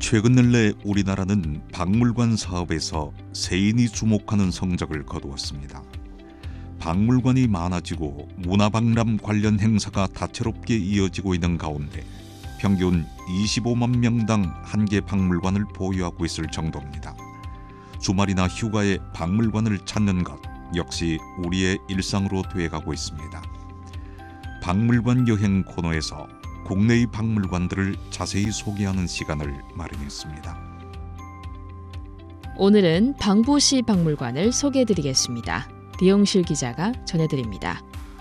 최근 근래 우리나라는 박물관 사업에서 세인이 주목하는 성적을 거두었습니다. 박물관이 많아지고 문화박람 관련 행사가 다채롭게 이어지고 있는 가운데 평균 25만 명당 한 개 박물관을 보유하고 있을 정도입니다. 주말이나 휴가에 박물관을 찾는 것 역시 우리의 일상으로 되어가고 있습니다. 박물관 여행 코너에서 국내의 박물관들을 자세히 소개하는 시간을 마련했습니다. 오늘은 방부시 박물관을 소개해드리겠습니다. 비용실 기자가 전해드립니다.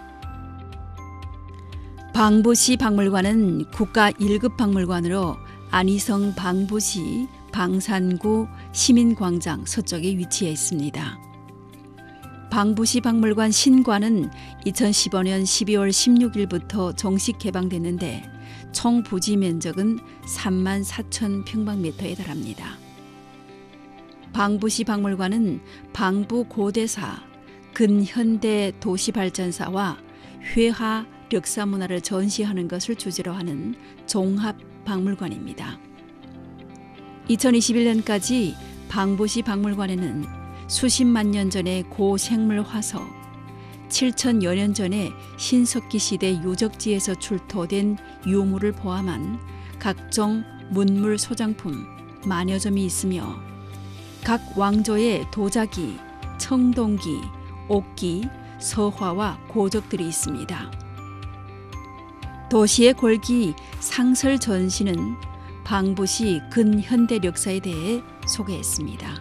방부시 박물관은 국가 1급 박물관으로 안희성 방부시 방산구 시민광장 서쪽에 위치해 있습니다. 방부시 박물관 신관은 2015년 12월 16일부터 정식 개방됐는데 총 부지 면적은 3만 4천 평방미터에 달합니다. 방부시 박물관은 방부 고대사, 근현대 도시발전사와 회화 력사 문화를 전시하는 것을 주제로 하는 종합 박물관입니다. 2021년까지 방부시 박물관에는 수십만 년 전의 고생물 화석, 7천여 년 전에 신석기 시대 유적지에서 출토된 유물을 포함한 각종 문물 소장품 만여 점이 있으며 각 왕조의 도자기, 청동기, 옥기, 서화와 고적들이 있습니다. 도시의 골기 상설 전시는 방부시 근현대 역사에 대해 소개했습니다.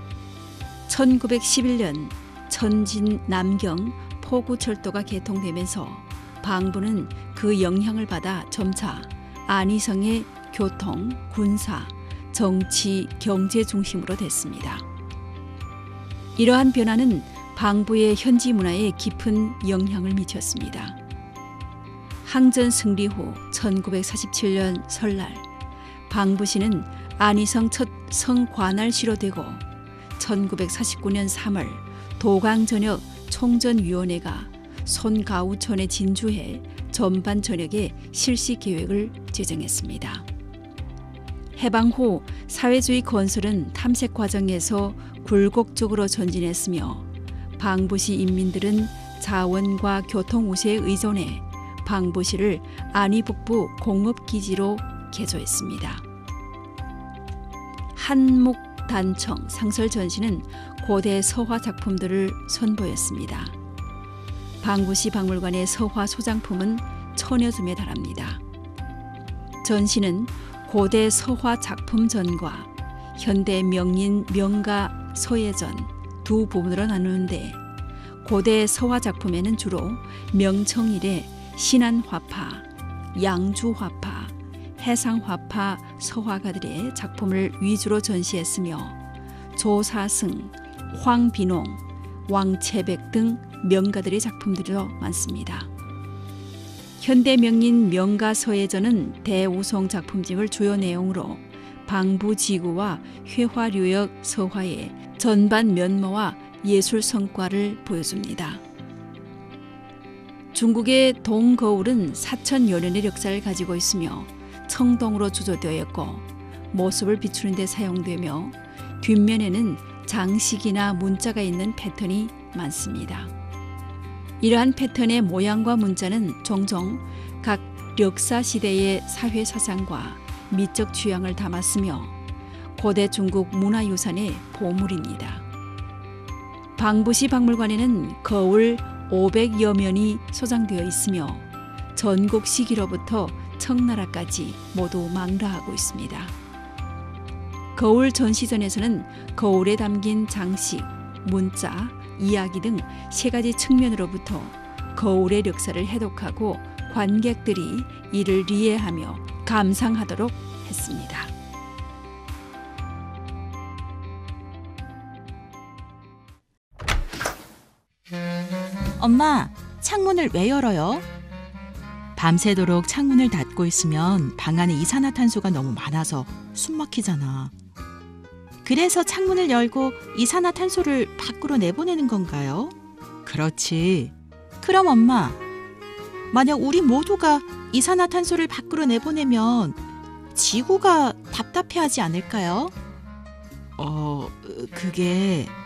1911년 천진 남경 포구철도가 개통되면서 방부는 그 영향을 받아 점차 안희성의 교통, 군사, 정치, 경제 중심으로 됐습니다. 이러한 변화는 방부의 현지 문화에 깊은 영향을 미쳤습니다. 항전 승리 후 1947년 설날 방부시는 안희성 첫 성관할시로 되고 1949년 3월 도강전역 총전위원회가 손가우천에 진주해 전반 전역의 실시 계획을 제정했습니다. 해방 후 사회주의 건설은 탐색 과정에서 굴곡적으로 전진했으며 방부시 인민들은 자원과 교통 우세에 의존해 방부시를 안희북부 공업기지로 개조했습니다. 한묵단청 상설 전시는 고대 서화 작품들을 선보였습니다. 방부시 박물관의 서화 소장품은 1000여 점에 달합니다. 전시는 고대 서화 작품전과 현대 명인 명가 서예전 두 부분으로 나누는데 고대 서화 작품에는 주로 명청일의 신안화파, 양주화파, 해상화파 서화가들의 작품을 위주로 전시했으며 조사승, 황비농, 왕채백 등 명가들의 작품들도 많습니다. 현대 명인 명가서예전은 대우송 작품집을 주요 내용으로 방부지구와 회화류역 서화의 전반 면모와 예술 성과를 보여줍니다. 중국의 동거울은 4000여 년의 역사를 가지고 있으며 청동으로 주조되어 있고 모습을 비추는 데 사용되며 뒷면에는 장식이나 문자가 있는 패턴이 많습니다. 이러한 패턴의 모양과 문자는 종종 각 역사 시대의 사회 사상과 미적 취향을 담았으며 고대 중국 문화유산의 보물입니다. 방부시 박물관에는 거울 500여 면이 소장되어 있으며 전국 시기로부터 청나라까지 모두 망라하고 있습니다. 거울 전시전에서는 거울에 담긴 장식, 문자, 이야기 등 세 가지 측면으로부터 거울의 역사를 해독하고 관객들이 이를 이해하며 감상하도록 했습니다. 엄마, 창문을 왜 열어요? 밤새도록 창문을 닫고 있으면 방 안에 이산화탄소가 너무 많아서 숨 막히잖아. 그래서 창문을 열고 이산화탄소를 밖으로 내보내는 건가요? 그렇지. 그럼 엄마, 만약 우리 모두가 이산화탄소를 밖으로 내보내면 지구가 답답해하지 않을까요? 그게